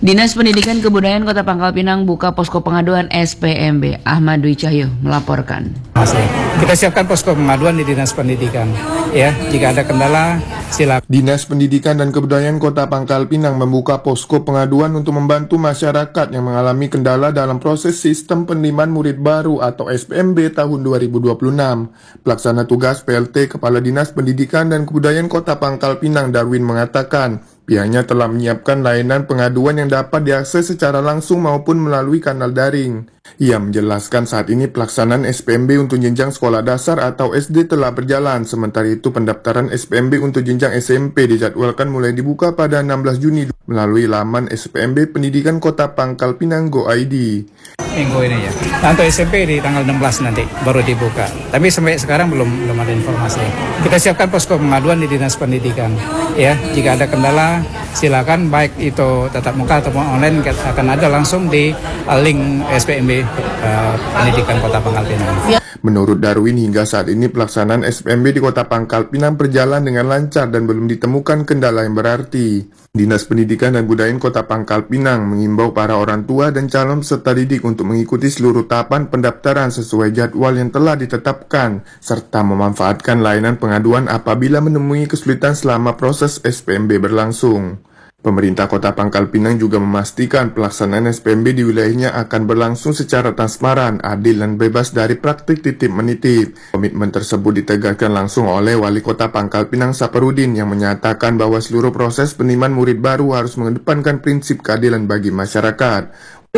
Dinas Pendidikan Kebudayaan Kota Pangkal Pinang buka posko pengaduan SPMB. Ahmad Dwi Cahyo melaporkan. Kita siapkan posko pengaduan di Dinas Pendidikan. Ya, jika ada kendala, silakan. Dinas Pendidikan dan Kebudayaan Kota Pangkal Pinang membuka posko pengaduan untuk membantu masyarakat yang mengalami kendala dalam proses sistem penerimaan murid baru atau SPMB tahun 2026. Pelaksana tugas PLT Kepala Dinas Pendidikan dan Kebudayaan Kota Pangkal Pinang Darwin mengatakan, pihaknya telah menyiapkan layanan pengaduan yang dapat diakses secara langsung maupun melalui kanal daring. Ia menjelaskan saat ini pelaksanaan SPMB untuk jenjang sekolah dasar atau SD telah berjalan, sementara itu pendaftaran SPMB untuk jenjang SMP dijadwalkan mulai dibuka pada 16 Juni melalui laman SPMB Pendidikan Kota Pangkal Pinang Go.id. Minggu ini ya. Untuk SMP di tanggal 16 nanti baru dibuka. Tapi sampai sekarang belum ada informasi. Kita siapkan posko pengaduan di Dinas Pendidikan. Ya, jika ada kendala silakan, baik itu tatap muka ataupun online, akan ada langsung di link SPMB Pendidikan Kota Pangkal Pinang. Menurut Darwin, hingga saat ini pelaksanaan SPMB di Kota Pangkal Pinang berjalan dengan lancar dan belum ditemukan kendala yang berarti. Dinas Pendidikan dan Kebudayaan Kota Pangkal Pinang mengimbau para orang tua dan calon peserta didik untuk mengikuti seluruh tahapan pendaftaran sesuai jadwal yang telah ditetapkan, serta memanfaatkan layanan pengaduan apabila menemui kesulitan selama proses SPMB berlangsung. Pemerintah Kota Pangkal Pinang juga memastikan pelaksanaan SPMB di wilayahnya akan berlangsung secara transparan, adil, dan bebas dari praktik titip menitip. Komitmen tersebut ditegakkan langsung oleh Wali Kota Pangkal Pinang Saparudin yang menyatakan bahwa seluruh proses penerimaan murid baru harus mengedepankan prinsip keadilan bagi masyarakat.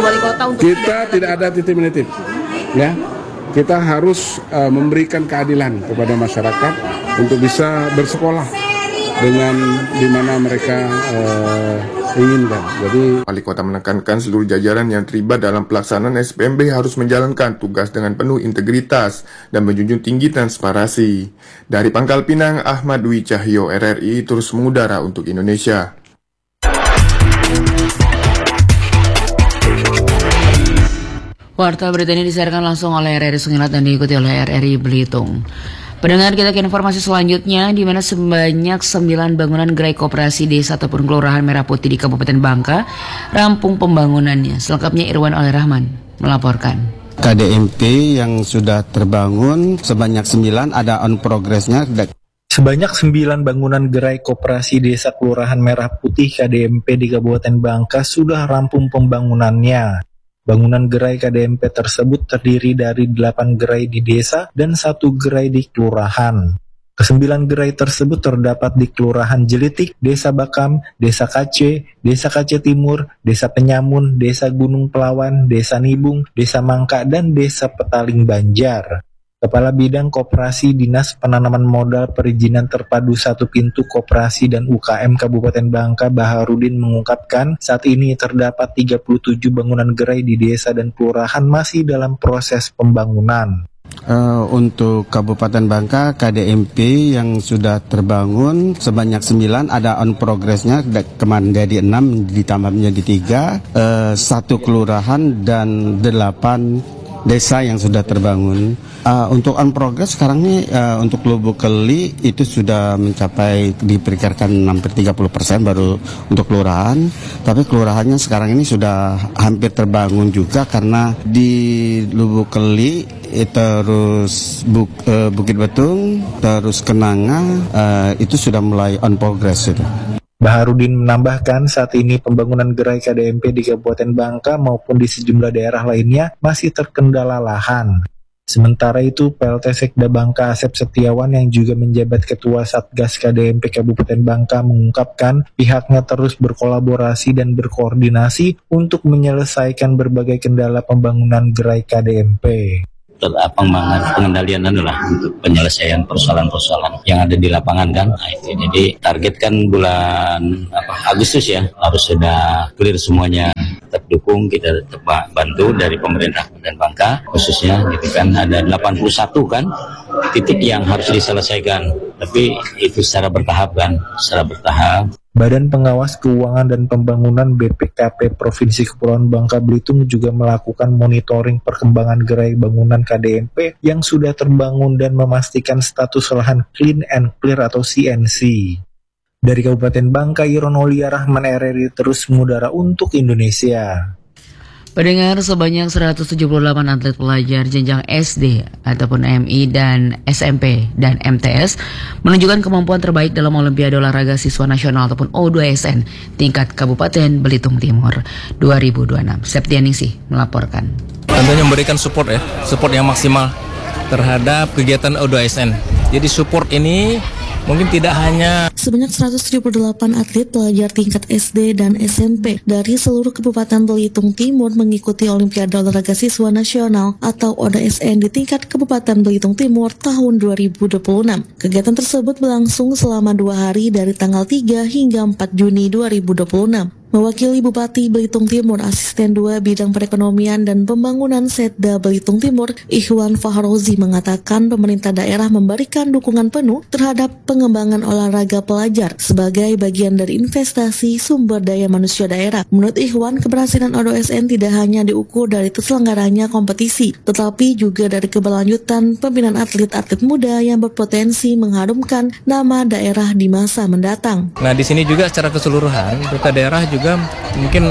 Kita tidak ada titip menitip, ya. Kita harus memberikan keadilan kepada masyarakat untuk bisa bersekolah dengan dimana mereka inginkan. Jadi Wali Kota menekankan seluruh jajaran yang terlibat dalam pelaksanaan SPMB harus menjalankan tugas dengan penuh integritas dan menjunjung tinggi transparansi. Dari Pangkal Pinang, Ahmad Dwi Cahyo, RRI terus mengudara untuk Indonesia. Warta berita ini disiarkan langsung oleh RRI Sungilat dan diikuti oleh RRI Belitung. Pendengar, kita ke informasi selanjutnya, di mana sebanyak 9 bangunan gerai koperasi desa ataupun kelurahan Merah Putih di Kabupaten Bangka rampung pembangunannya. Selengkapnya Irwan Oleh Rahman melaporkan. KDMP yang sudah terbangun sebanyak 9 ada on progress-nya. Sebanyak 9 bangunan gerai koperasi desa kelurahan Merah Putih KDMP di Kabupaten Bangka sudah rampung pembangunannya. Bangunan gerai KDMP tersebut terdiri dari 8 gerai di desa dan 1 gerai di kelurahan. Ke-9 gerai tersebut terdapat di Kelurahan Jelitik, Desa Bakam, Desa Kace Timur, Desa Penyamun, Desa Gunung Pelawan, Desa Nibung, Desa Mangka, dan Desa Petaling Banjar. Kepala Bidang Koperasi Dinas Penanaman Modal Perizinan Terpadu Satu Pintu Koperasi dan UKM Kabupaten Bangka Baharudin mengungkapkan saat ini terdapat 37 bangunan gerai di desa dan kelurahan masih dalam proses pembangunan. Untuk Kabupaten Bangka, KDMP yang sudah terbangun sebanyak 9 ada on progress-nya, kemarin jadi 6 ditambah menjadi 3, 1 kelurahan dan 8 desa yang sudah terbangun. Untuk on progress sekarang ini untuk Lubuk Keli itu sudah mencapai diperkirakan hampir 30% baru untuk kelurahan. Tapi kelurahannya sekarang ini sudah hampir terbangun juga karena di Lubuk Keli terus Bukit Betung terus Kenanga itu sudah mulai on progress itu. Baharudin menambahkan saat ini pembangunan gerai KDMP di Kabupaten Bangka maupun di sejumlah daerah lainnya masih terkendala lahan. Sementara itu, PLT Sekda Bangka Asep Setiawan yang juga menjabat Ketua Satgas KDMP Kabupaten Bangka mengungkapkan pihaknya terus berkolaborasi dan berkoordinasi untuk menyelesaikan berbagai kendala pembangunan gerai KDMP. Pengendalian adalah untuk penyelesaian persoalan-persoalan yang ada di lapangan kan. Nah, itu. Jadi target kan bulan Agustus ya harus sudah clear semuanya. Tetap dukung, kita tetap bantu dari pemerintah dan Bangka khususnya gitu kan. Ada 81 kan titik yang harus diselesaikan. Tapi itu secara bertahap kan, secara bertahap. Badan Pengawas Keuangan dan Pembangunan BPKP Provinsi Kepulauan Bangka Belitung juga melakukan monitoring perkembangan gerai bangunan KDMP yang sudah terbangun dan memastikan status lahan clean and clear atau CNC. Dari Kabupaten Bangka, Ironolia Rahman RRI terus mengudara untuk Indonesia. Pendengar, sebanyak 178 atlet pelajar jenjang SD ataupun MI dan SMP dan MTS menunjukkan kemampuan terbaik dalam Olimpiade Olahraga Siswa Nasional ataupun O2SN tingkat Kabupaten Belitung Timur 2026. Septianingsih melaporkan. Tentunya memberikan support yang maksimal terhadap kegiatan O2SN. Jadi support ini mungkin tidak hanya sebanyak 178 atlet pelajar tingkat SD dan SMP dari seluruh Kabupaten Belitung Timur mengikuti Olimpiade Olahraga Siswa Nasional atau ODSN di tingkat Kabupaten Belitung Timur tahun 2026. Kegiatan tersebut berlangsung selama 2 hari dari tanggal 3 hingga 4 Juni 2026. Mewakili Bupati Belitung Timur, Asisten 2 Bidang Perekonomian dan Pembangunan Setda Belitung Timur, Ikhwan Fahrozi mengatakan pemerintah daerah memberikan dukungan penuh terhadap pengembangan olahraga pelajar sebagai bagian dari investasi sumber daya manusia daerah. Menurut Ikhwan, keberhasilan O2SN tidak hanya diukur dari terselenggaranya kompetisi, tetapi juga dari keberlanjutan pembinaan atlet-atlet muda yang berpotensi mengharumkan nama daerah di masa mendatang. Nah, di sini juga secara keseluruhan pemerintah daerah juga mungkin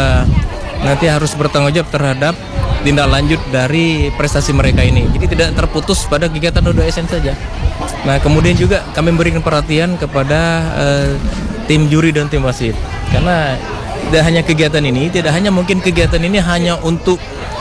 nanti harus bertanggung jawab terhadap tindak lanjut dari prestasi mereka ini. Jadi tidak terputus pada kegiatan O2SN saja. Nah, kemudian juga kami memberikan perhatian kepada tim juri dan tim wasit. Karena tidak hanya kegiatan ini, mungkin kegiatan ini hanya untuk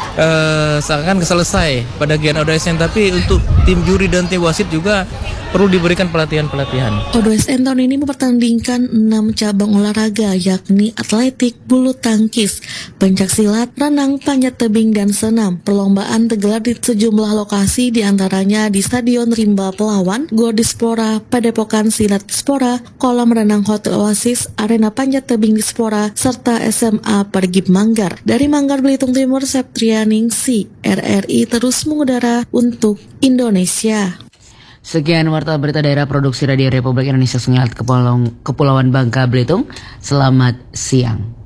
seakan selesai pada kegiatan O2SN, tapi untuk tim juri dan tim wasit juga perlu diberikan pelatihan-pelatihan. O2SN tahun ini mempertandingkan 6 cabang olahraga, yakni atletik, bulu tangkis, pencaksilat, renang, panjat tebing, dan senam. Perlombaan tergelar di sejumlah lokasi, diantaranya di Stadion Rimba Pelawan, Gor Dispora, Padepokan Silat Dispora, Kolam Renang Hotel Oasis, Arena Panjat Tebing Dispora, serta SMA Pergib Manggar. Dari Manggar, Belitung Timur, Septrianingsih, RRI terus mengudara untuk Indonesia. Sekian warta berita daerah produksi Radio Republik Indonesia Sengilat Kepulauan Bangka Belitung. Selamat siang.